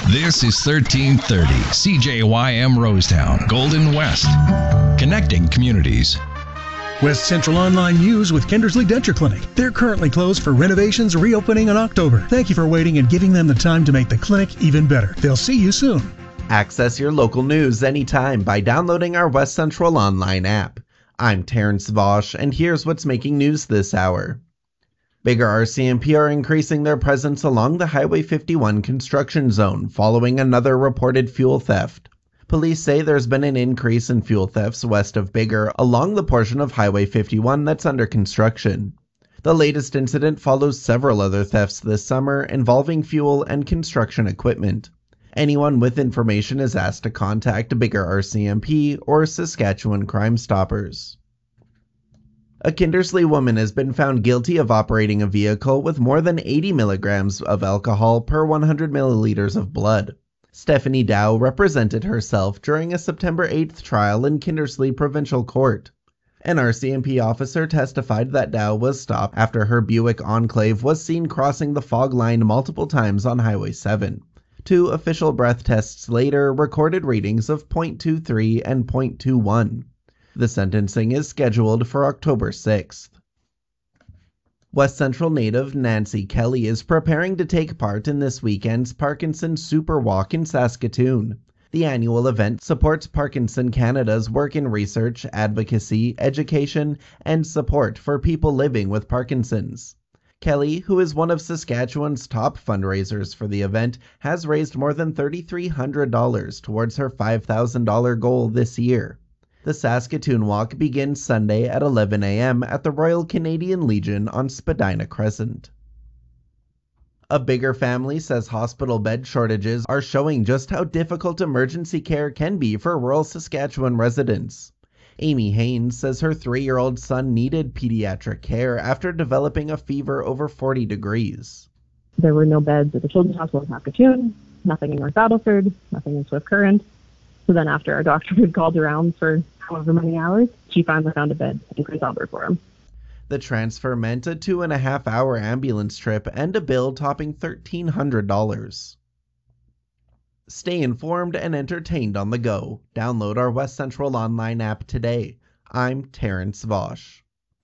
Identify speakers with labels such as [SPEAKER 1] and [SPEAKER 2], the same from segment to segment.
[SPEAKER 1] This is 1330 CJYM Rosetown, Golden West, connecting communities.
[SPEAKER 2] West Central Online News with Kindersley Denture Clinic. They're currently closed for renovations reopening in October. Thank you for waiting and giving them the time to make the clinic even better. They'll see you soon.
[SPEAKER 3] Access your local news anytime by downloading our West Central Online app. I'm Terrence Vosch, and here's what's making news this hour. Bigger RCMP are increasing their presence along the Highway 51 construction zone following another reported fuel theft. Police say there's been an increase in fuel thefts west of Bigger along the portion of Highway 51 that's under construction. The latest incident follows several other thefts this summer involving fuel and construction equipment. Anyone with information is asked to contact Bigger RCMP or Saskatchewan Crime Stoppers. A Kindersley woman has been found guilty of operating a vehicle with more than 80 milligrams of alcohol per 100 milliliters of blood. Stephanie Dow represented herself during a September 8th trial in Kindersley Provincial Court. An RCMP officer testified that Dow was stopped after her Buick Enclave was seen crossing the fog line multiple times on Highway 7. Two official breath tests later recorded readings of .23 and .21. The sentencing is scheduled for October 6th. West Central native Nancy Kelly is preparing to take part in this weekend's Parkinson Super Walk in Saskatoon. The annual event supports Parkinson Canada's work in research, advocacy, education, and support for people living with Parkinson's. Kelly, who is one of Saskatchewan's top fundraisers for the event, has raised more than $3,300 towards her $5,000 goal this year. The Saskatoon Walk begins Sunday at 11 a.m. at the Royal Canadian Legion on Spadina Crescent. A Bigger family says hospital bed shortages are showing just how difficult emergency care can be for rural Saskatchewan residents. Amy Haynes says her 3-year-old son needed pediatric care after developing a fever over 40 degrees.
[SPEAKER 4] There were no beds at the Children's Hospital in Saskatoon, nothing in North Battleford, nothing in Swift Current. So then after our doctor had called around for however many hours, she finally found a bed in Prince Albert for him.
[SPEAKER 3] The transfer meant a 2.5-hour ambulance trip and a bill topping $1,300. Stay informed and entertained on the go. Download our West Central Online app today. I'm Terrence Vosch.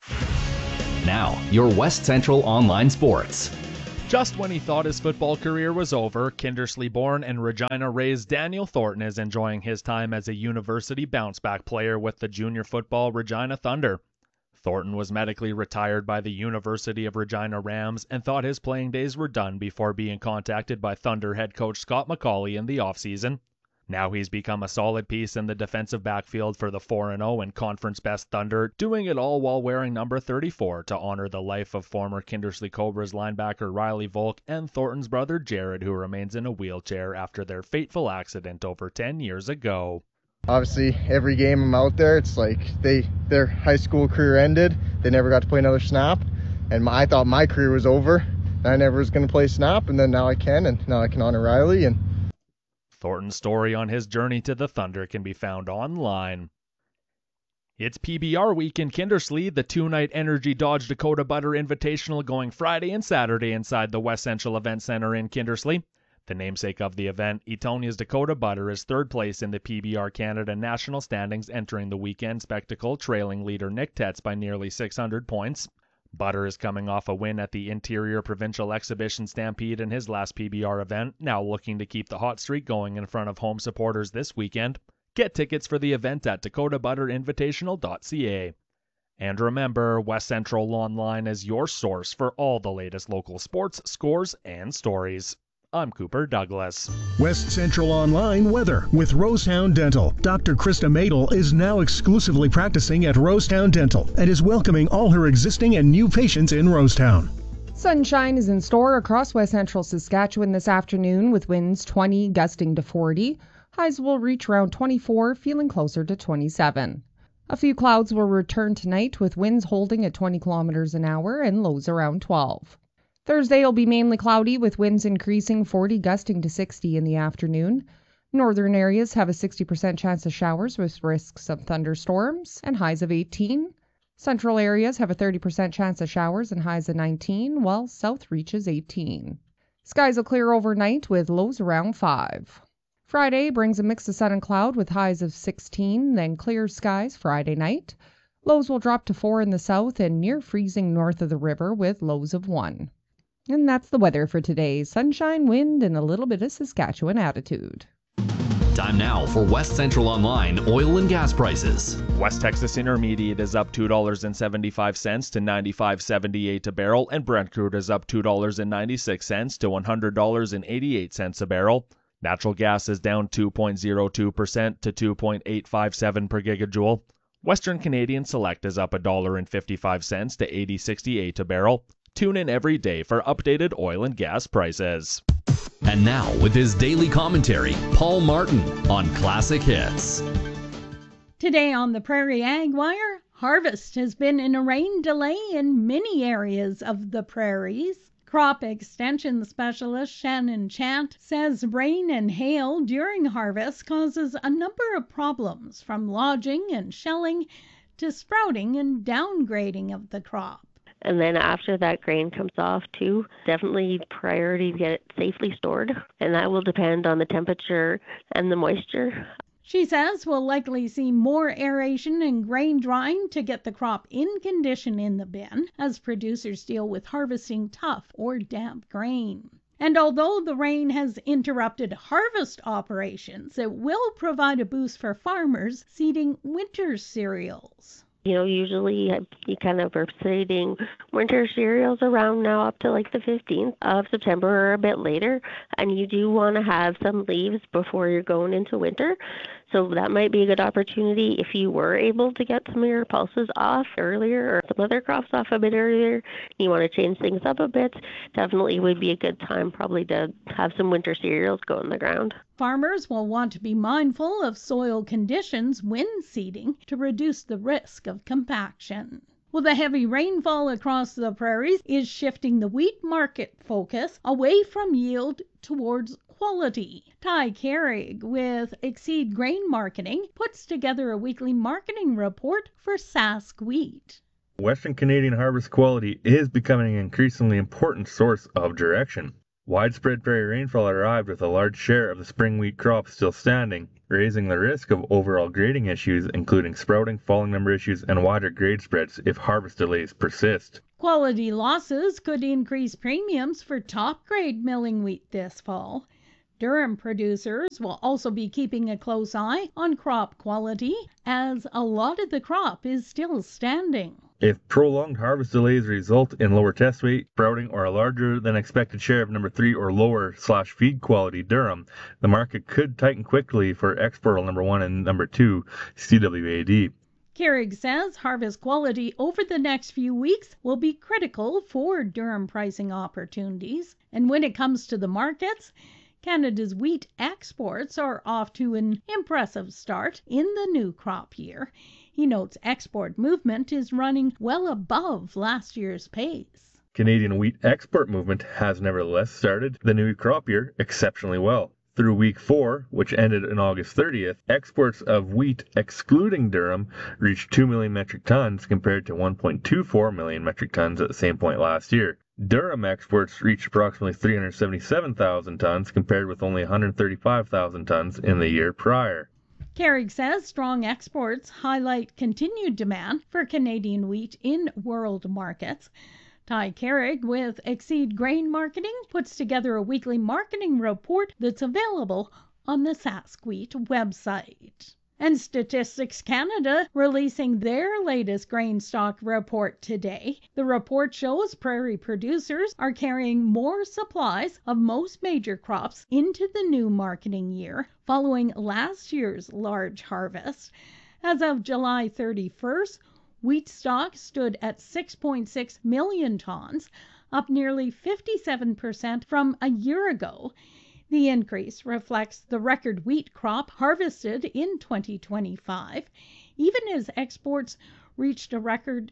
[SPEAKER 5] Now, your West Central Online Sports.
[SPEAKER 6] Just when he thought his football career was over, Kindersley-born and Regina-raised Daniel Thornton is enjoying his time as a university bounce-back player with the junior football Regina Thunder. Thornton was medically retired by the University of Regina Rams and thought his playing days were done before being contacted by Thunder head coach Scott McCauley in the offseason. Now he's become a solid piece in the defensive backfield for the 4-0 and conference-best Thunder, doing it all while wearing number 34 to honor the life of former Kindersley Cobras linebacker Riley Volk and Thornton's brother Jared, who remains in a wheelchair after their fateful accident over 10 years ago.
[SPEAKER 7] Obviously, every game I'm out there, it's like their high school career ended. They never got to play another snap, and I thought my career was over. I never was going to play snap, and then now I can, and now I can honor Riley. And
[SPEAKER 6] Thornton's story on his journey to the Thunder can be found online. It's PBR week in Kindersley, the 2-night Energy Dodge Dakota Butter Invitational going Friday and Saturday inside the West Central Event Center in Kindersley. The namesake of the event, Etonia's Dakota Butter, is third place in the PBR Canada national standings entering the weekend spectacle, trailing leader Nick Tetz by nearly 600 points. Butter is coming off a win at the Interior Provincial Exhibition Stampede in his last PBR event, now looking to keep the hot streak going in front of home supporters this weekend. Get tickets for the event at dakotabutterinvitational.ca. And remember, West Central Online is your source for all the latest local sports, scores, and stories. I'm Cooper Douglas.
[SPEAKER 2] West Central Online weather with Rosetown Dental. Dr. Krista Madel is now exclusively practicing at Rosetown Dental and is welcoming all her existing and new patients in Rosetown.
[SPEAKER 8] Sunshine is in store across West Central Saskatchewan this afternoon with winds 20 gusting to 40. Highs will reach around 24, feeling closer to 27. A few clouds will return tonight with winds holding at 20 kilometers an hour and lows around 12. Thursday will be mainly cloudy with winds increasing 40 gusting to 60 in the afternoon. Northern areas have a 60% chance of showers with risks of thunderstorms and highs of 18. Central areas have a 30% chance of showers and highs of 19, while south reaches 18. Skies will clear overnight with lows around 5. Friday brings a mix of sun and cloud with highs of 16, then clear skies Friday night. Lows will drop to 4 in the south and near freezing north of the river with lows of 1. And that's the weather for today. Sunshine, wind, and a little bit of Saskatchewan attitude.
[SPEAKER 5] Time now for West Central Online oil and gas prices.
[SPEAKER 6] West Texas Intermediate is up $2.75 to $95.78 a barrel, and Brent crude is up $2.96 to $100.88 a barrel. Natural gas is down 2.02% to 2.857 per gigajoule. Western Canadian Select is up $1.55 to $80.68 a barrel. Tune in every day for updated oil and gas prices.
[SPEAKER 5] And now, with his daily commentary, Paul Martin on Classic Hits.
[SPEAKER 9] Today on the Prairie Ag Wire, harvest has been in a rain delay in many areas of the prairies. Crop extension specialist Shannon Chant says rain and hail during harvest causes a number of problems, from lodging and shelling to sprouting and downgrading of the crop.
[SPEAKER 10] And then after that grain comes off too, definitely priority to get it safely stored. And that will depend on the temperature and the moisture.
[SPEAKER 9] She says we'll likely see more aeration and grain drying to get the crop in condition in the bin as producers deal with harvesting tough or damp grain. And although the rain has interrupted harvest operations, it will provide a boost for farmers seeding winter cereals.
[SPEAKER 10] You know, usually you kind of are seeding winter cereals around now up to like the 15th of September or a bit later, and you do want to have some leaves before you're going into winter. So that might be a good opportunity if you were able to get some of your pulses off earlier or some other crops off a bit earlier. You want to change things up a bit. Definitely would be a good time probably to have some winter cereals go in the ground.
[SPEAKER 9] Farmers will want to be mindful of soil conditions when seeding to reduce the risk of compaction. Well, the heavy rainfall across the prairies is shifting the wheat market focus away from yield towards quality. Ty Carrig with Exceed Grain Marketing puts together a weekly marketing report for Sask Wheat.
[SPEAKER 11] Western Canadian harvest quality is becoming an increasingly important source of direction. Widespread prairie rainfall arrived with a large share of the spring wheat crop still standing, raising the risk of overall grading issues, including sprouting, falling number issues, and wider grade spreads if harvest delays persist.
[SPEAKER 9] Quality losses could increase premiums for top-grade milling wheat this fall. Durham producers will also be keeping a close eye on crop quality, as a lot of the crop is still standing.
[SPEAKER 11] If prolonged harvest delays result in lower test weight, sprouting, or a larger than expected share of number 3 or lower / feed quality durum, the market could tighten quickly for export number 1 and number 2 CWAD.
[SPEAKER 9] Carrig says harvest quality over the next few weeks will be critical for durum pricing opportunities. And when it comes to the markets, Canada's wheat exports are off to an impressive start in the new crop year. He notes export movement is running well above last year's pace.
[SPEAKER 11] Canadian wheat export movement has nevertheless started the new crop year exceptionally well. Through week 4, which ended on August 30th, exports of wheat excluding durum reached 2 million metric tons compared to 1.24 million metric tons at the same point last year. Durum exports reached approximately 377,000 tons compared with only 135,000 tons in the year prior.
[SPEAKER 9] Carrig says strong exports highlight continued demand for Canadian wheat in world markets. Ty Carrig with Exceed Grain Marketing puts together a weekly marketing report that's available on the Sask Wheat website. And Statistics Canada releasing their latest grain stock report today. The report shows prairie producers are carrying more supplies of most major crops into the new marketing year following last year's large harvest. As of July 31st, wheat stock stood at 6.6 million tons, up nearly 57% from a year ago. The increase reflects the record wheat crop harvested in 2025, even as exports reached a record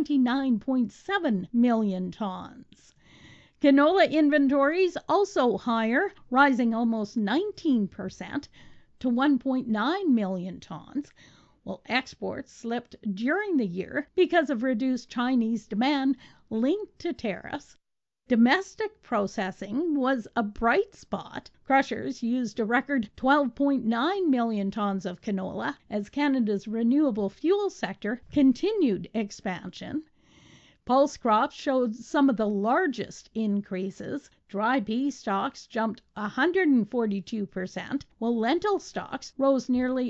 [SPEAKER 9] 29.7 million tons. Canola inventories also higher, rising almost 19% to 1.9 million tons, while exports slipped during the year because of reduced Chinese demand linked to tariffs. Domestic processing was a bright spot. Crushers used a record 12.9 million tons of canola as Canada's renewable fuel sector continued expansion. Pulse crops showed some of the largest increases. Dry pea stocks jumped 142%, while lentil stocks rose nearly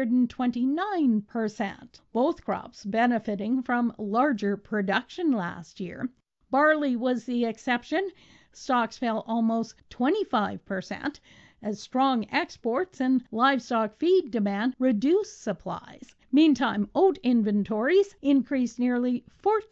[SPEAKER 9] 129%, both crops benefiting from larger production last year. Barley was the exception. Stocks fell almost 25% as strong exports and livestock feed demand reduced supplies. Meantime, oat inventories increased nearly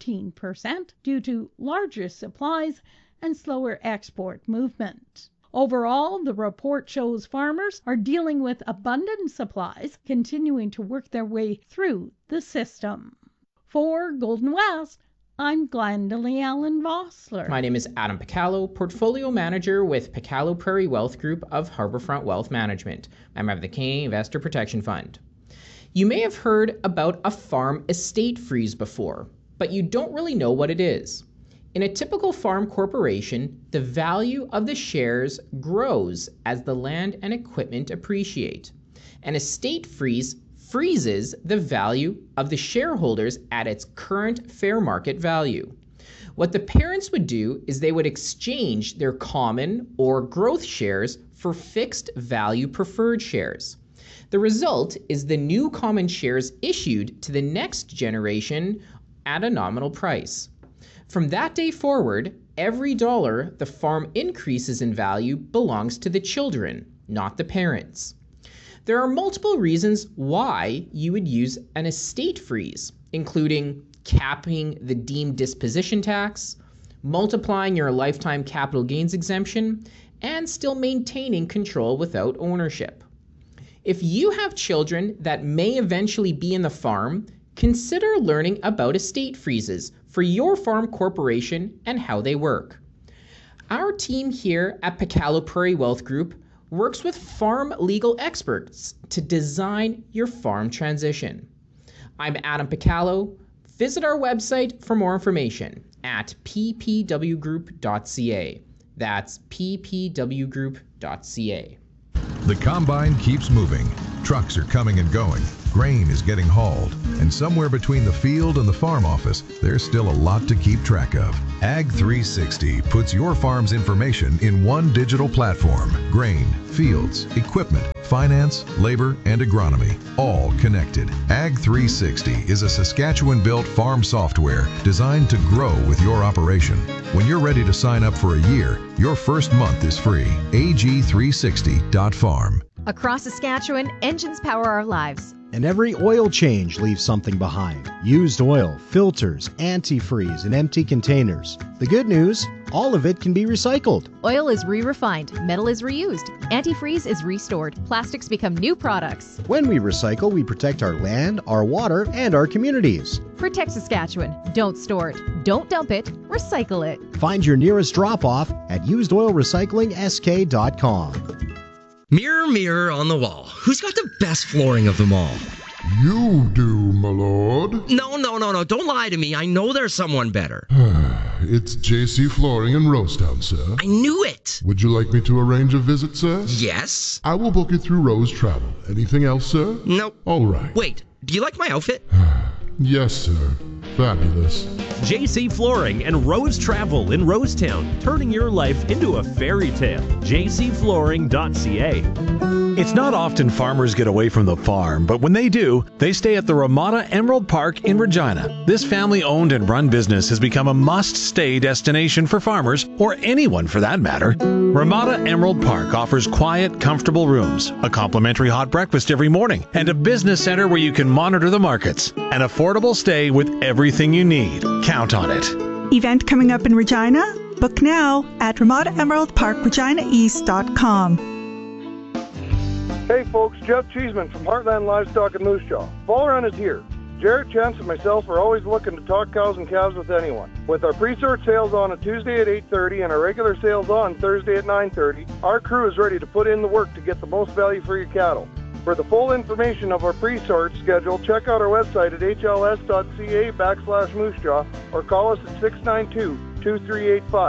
[SPEAKER 9] 14% due to larger supplies and slower export movement. Overall, the report shows farmers are dealing with abundant supplies, continuing to work their way through the system. For Golden West, I'm Glendalee Allen Vossler.
[SPEAKER 12] My name is Adam Picallo, Portfolio Manager with Picallo Prairie Wealth Group of Harbourfront Wealth Management, member of the Canadian Investor Protection Fund. You may have heard about a farm estate freeze before, but you don't really know what it is. In a typical farm corporation, the value of the shares grows as the land and equipment appreciate. An estate freeze freezes the value of the shareholders at its current fair market value. What the parents would do is they would exchange their common or growth shares for fixed value preferred shares. The result is the new common shares issued to the next generation at a nominal price. From that day forward, every dollar the farm increases in value belongs to the children, not the parents. There are multiple reasons why you would use an estate freeze, including capping the deemed disposition tax, multiplying your lifetime capital gains exemption, and still maintaining control without ownership. If you have children that may eventually be in the farm, consider learning about estate freezes for your farm corporation and how they work. Our team here at Picallo Prairie Wealth Group works with farm legal experts to design your farm transition. I'm Adam Picallo. Visit our website for more information at ppwgroup.ca. That's ppwgroup.ca.
[SPEAKER 13] The combine keeps moving. Trucks are coming and going. Grain is getting hauled. And somewhere between the field and the farm office, there's still a lot to keep track of. Ag 360 puts your farm's information in one digital platform. Grain, fields, equipment, finance, labor, and agronomy, all connected. Ag 360 is a Saskatchewan-built farm software designed to grow with your operation. When you're ready to sign up for a year, your first month is free. ag360.farm.
[SPEAKER 14] Across Saskatchewan, engines power our lives.
[SPEAKER 15] And every oil change leaves something behind. Used oil, filters, antifreeze, and empty containers. The good news, all of it can be recycled.
[SPEAKER 14] Oil is re-refined, metal is reused, antifreeze is restored, plastics become new products.
[SPEAKER 15] When we recycle, we protect our land, our water, and our communities.
[SPEAKER 14] Protect Saskatchewan. Don't store it. Don't dump it. Recycle it.
[SPEAKER 15] Find your nearest drop-off at usedoilrecyclingsk.com.
[SPEAKER 16] Mirror, mirror on the wall, who's got the best flooring of them all?
[SPEAKER 17] You do, my lord.
[SPEAKER 16] No, don't lie to me. I know there's someone better.
[SPEAKER 17] It's JC Flooring in Rosetown, sir.
[SPEAKER 16] I knew it.
[SPEAKER 17] Would you like me to arrange a visit, sir?
[SPEAKER 16] Yes.
[SPEAKER 17] I will book it through Rose Travel. Anything else, sir?
[SPEAKER 16] Nope.
[SPEAKER 17] All right.
[SPEAKER 16] Wait, do you like my outfit?
[SPEAKER 17] Yes, sir. Fabulous.
[SPEAKER 18] JC Flooring and Rose Travel in Rosetown, turning your life into a fairy tale. jcflooring.ca.
[SPEAKER 19] It's not often farmers get away from the farm, but when they do, they stay at the Ramada Emerald Park in Regina. This family-owned and run business has become a must-stay destination for farmers, or anyone for that matter. Ramada Emerald Park offers quiet, comfortable rooms, a complimentary hot breakfast every morning, and a business center where you can monitor the markets. An affordable stay with everything you need. Count on it.
[SPEAKER 20] Event coming up in Regina? Book now at RamadaEmeraldParkReginaEast.com.
[SPEAKER 21] Hey folks, Jeff Cheeseman from Heartland Livestock in Moose Jaw. Fall Run is here. Jarrett, Chance, and myself are always looking to talk cows and calves with anyone. With our pre-sort sales on a Tuesday at 8:30 and our regular sales on Thursday at 9:30, our crew is ready to put in the work to get the most value for your cattle. For the full information of our pre-sort schedule, check out our website at hls.ca/Moose Jaw or call us at 692-2385.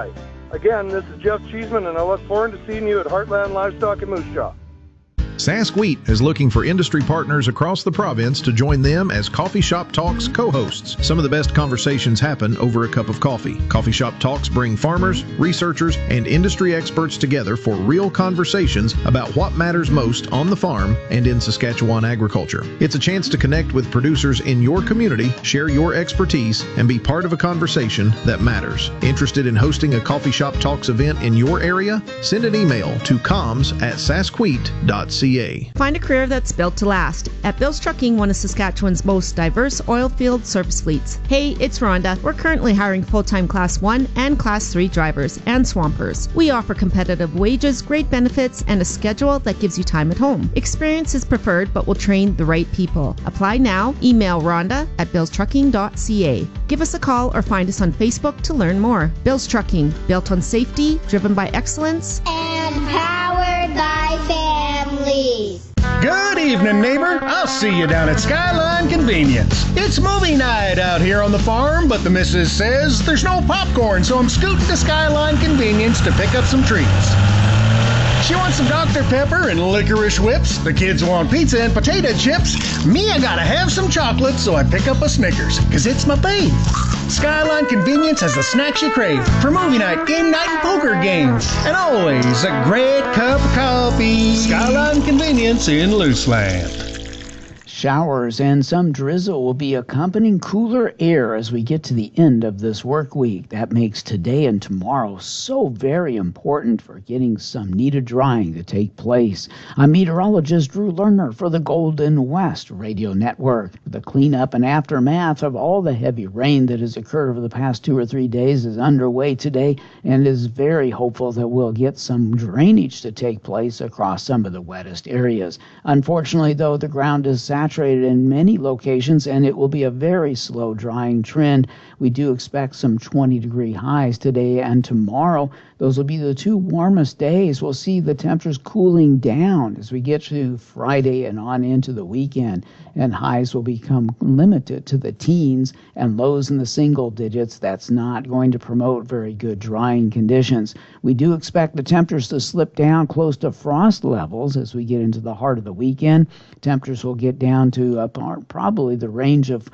[SPEAKER 21] Again, this is Jeff Cheeseman, and I look forward to seeing you at Heartland Livestock in Moose Jaw.
[SPEAKER 13] Sask Wheat is looking for industry partners across the province to join them as Coffee Shop Talks co-hosts. Some of the best conversations happen over a cup of coffee. Coffee Shop Talks bring farmers, researchers, and industry experts together for real conversations about what matters most on the farm and in Saskatchewan agriculture. It's a chance to connect with producers in your community, share your expertise, and be part of a conversation that matters. Interested in hosting a Coffee Shop Talks event in your area? Send an email to comms@saskwheat.ca.
[SPEAKER 1] Find a career that's built to last at Bill's Trucking, one of Saskatchewan's most diverse oil field service fleets. Hey, it's Rhonda. We're currently hiring full-time Class 1 and Class 3 drivers and swampers. We offer competitive wages, great benefits, and a schedule that gives you time at home. Experience is preferred, but we'll train the right people. Apply now. Email Rhonda at billstrucking.ca. Give us a call or find us on Facebook to learn more. Bill's Trucking, built on safety, driven by excellence,
[SPEAKER 22] and powered by families.
[SPEAKER 2] Good evening, neighbor. I'll see you down at Skyline Convenience. It's movie night out here on the farm, but the missus says there's no popcorn, so I'm scooting to Skyline Convenience to pick up some treats. She wants some Dr. Pepper and licorice whips. The kids want pizza and potato chips. Me, I gotta have some chocolate, so I pick up a Snickers, 'cause it's my fave. Skyline Convenience has the snacks you crave for movie night, game night, and poker games. And always a great cup of coffee. Skyline Convenience in Luceland.
[SPEAKER 23] Showers and some drizzle will be accompanying cooler air as we get to the end of this work week. That makes today and tomorrow so very important for getting some needed drying to take place. I'm meteorologist Drew Lerner for the Golden West Radio Network. The cleanup and aftermath of all the heavy rain that has occurred over the past 2 or 3 days is underway today and is very hopeful that we'll get some drainage to take place across some of the wettest areas. Unfortunately, though, the ground is saturated in many locations, and it will be a very slow drying trend. We do expect some 20-degree highs today and tomorrow. Those will be the 2 warmest days. We'll see the temperatures cooling down as we get to Friday and on into the weekend, and highs will become limited to the teens and lows in the single digits. That's not going to promote very good drying conditions. We do expect the temperatures to slip down close to frost levels as we get into the heart of the weekend. Temperatures will get down to probably the range of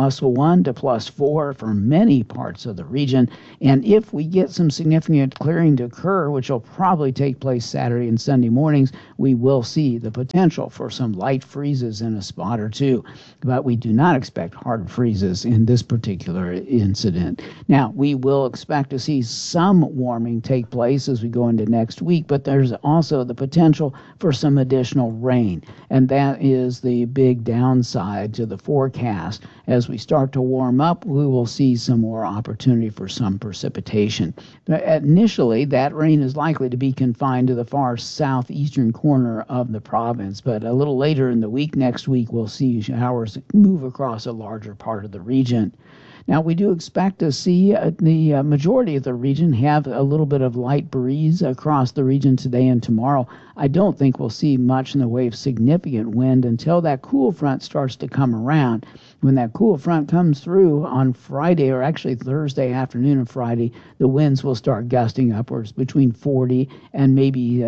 [SPEAKER 23] +1 to +4 for many parts of the region. And if we get some significant clearing to occur, which will probably take place Saturday and Sunday mornings, we will see the potential for some light freezes in a spot or two. But we do not expect hard freezes in this particular incident. Now, we will expect to see some warming take place as we go into next week, but there's also the potential for some additional rain. And that is the big downside to the forecast. As we start to warm up, we will see some more opportunity for some precipitation. Initially, that rain is likely to be confined to the far southeastern corner of the province, but a little later in the week, next week, we'll see showers move across a larger part of the region. Now, we do expect to see the majority of the region have a little bit of light breeze across the region today and tomorrow. I don't think we'll see much in the way of significant wind until that cool front starts to come around. When that cool front comes through on Friday, or actually Thursday afternoon and Friday, the winds will start gusting upwards between 40 and maybe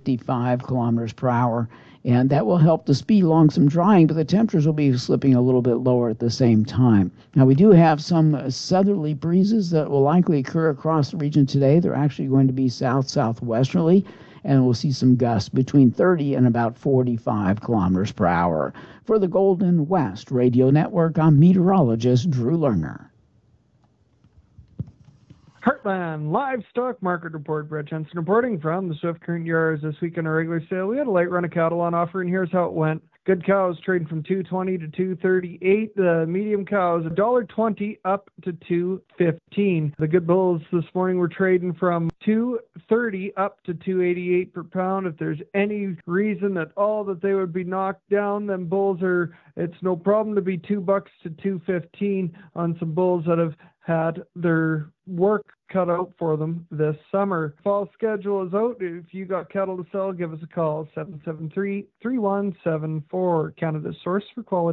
[SPEAKER 23] 55 kilometers per hour. And that will help to speed along some drying, but the temperatures will be slipping a little bit lower at the same time. Now, we do have some southerly breezes that will likely occur across the region today. They're actually going to be south-southwesterly, and we'll see some gusts between 30 and about 45 kilometers per hour. For the Golden West Radio Network, I'm meteorologist Drew Lerner.
[SPEAKER 24] Heartland Livestock Market Report. Brett Jensen reporting from the Swift Current Yards. This week in our regular sale, we had a light run of cattle on offer, and here's how it went. Good cows trading from $2.20 to $2.38. The medium cows $1.20 up to $2.15. The good bulls this morning were trading from $2.30 up to $2.88 per pound. If there's any reason at all that they would be knocked down, then bulls it's no problem to be $2 to $2.15 on some bulls that have had their work cut out for them this summer. Fall schedule is out. If you got cattle to sell, give us a call, 773-3174. Canada's source for quality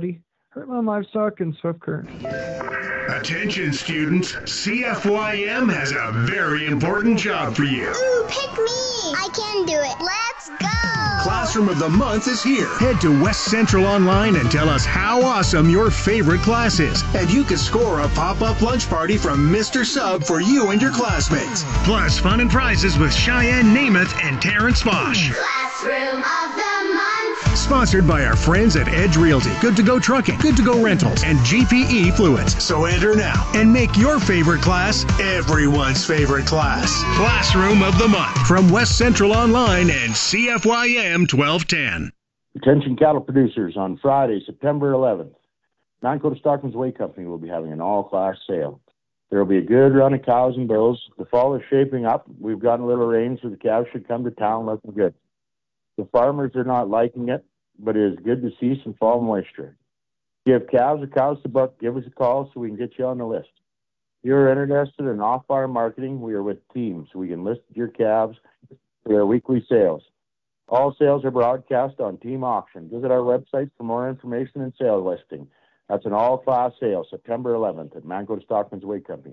[SPEAKER 24] Heartland Livestock in Swift Current.
[SPEAKER 2] Attention students, CFYM has a very important job for you.
[SPEAKER 22] Ooh, pick me! I can do it. Let's go!
[SPEAKER 2] Classroom of the Month is here. Head to West Central Online and tell us how awesome your favorite class is. And you can score a pop-up lunch party from Mr. Sub for you and your classmates. Plus fun and prizes with Cheyenne Namath and Terrence Bosch.
[SPEAKER 22] Classroom of the Month.
[SPEAKER 2] Sponsored by our friends at Edge Realty, Good to Go Trucking, Good to Go Rentals, and GPE Fluids. So enter now and make your favorite class everyone's favorite class. Classroom of the Month from West Central Online and CFYM 1210.
[SPEAKER 3] Attention cattle producers, on Friday, September 11th, Mancoda Stockman's Whey Company will be having an all-class sale. There will be a good run of cows and bulls. The fall is shaping up. We've gotten a little rain, so the calves should come to town looking good. The farmers are not liking it, but it is good to see some fall moisture. If you have calves or cows to book, give us a call so we can get you on the list. If you're interested in off-farm marketing, we are with Team, so we can list your calves for their weekly sales. All sales are broadcast on Team Auction. Visit our website for more information and sale listing. That's an all-class sale, September 11th at Mancoda Stockman's Whey Company,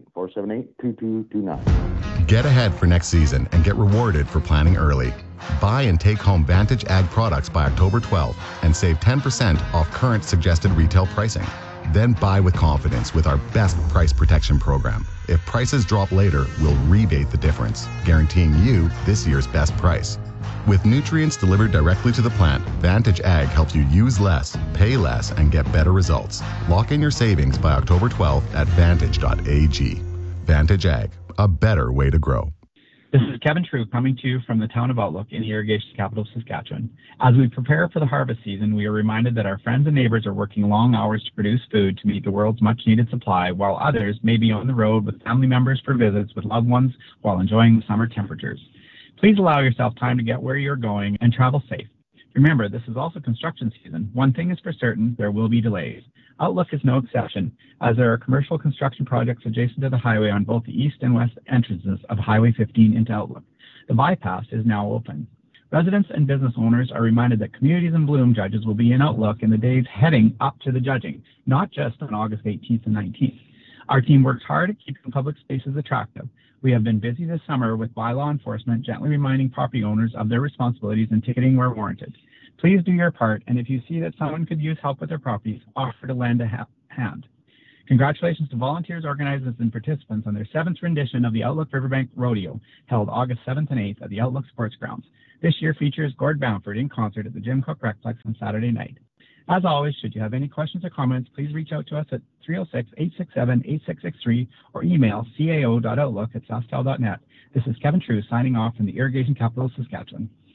[SPEAKER 3] 478-2229.
[SPEAKER 4] Get ahead for next season and get rewarded for planning early. Buy and take home Vantage Ag products by October 12th and save 10% off current suggested retail pricing. Then buy with confidence with our best price protection program. If prices drop later, we'll rebate the difference, guaranteeing you this year's best price. With nutrients delivered directly to the plant, Vantage Ag helps you use less, pay less, and get better results. Lock in your savings by October 12th at vantage.ag. Vantage Ag, a better way to grow.
[SPEAKER 7] This is Kevin True coming to you from the town of Outlook in the irrigation capital of Saskatchewan. As we prepare for the harvest season, we are reminded that our friends and neighbors are working long hours to produce food to meet the world's much-needed supply, while others may be on the road with family members for visits with loved ones while enjoying the summer temperatures. Please allow yourself time to get where you're going and travel safe. Remember, this is also construction season. One thing is for certain, there will be delays. Outlook is no exception, as there are commercial construction projects adjacent to the highway on both the east and west entrances of Highway 15 into Outlook. The bypass is now open. Residents and business owners are reminded that Communities in Bloom judges will be in Outlook in the days heading up to the judging, not just on August 18th and 19th. Our team works hard at keeping public spaces attractive. We have been busy this summer with bylaw enforcement, gently reminding property owners of their responsibilities and ticketing where warranted. Please do your part, and if you see that someone could use help with their properties, offer to lend a hand. Congratulations to volunteers, organizers, and participants on their 7th rendition of the Outlook Riverbank Rodeo, held August 7th and 8th at the Outlook Sports Grounds. This year features Gord Bamford in concert at the Jim Cook Recplex on Saturday night. As always, should you have any questions or comments, please reach out to us at 306-867-8663 or email cao.outlook@sastel.net. This is Kevin True signing off from the irrigation capital of Saskatchewan.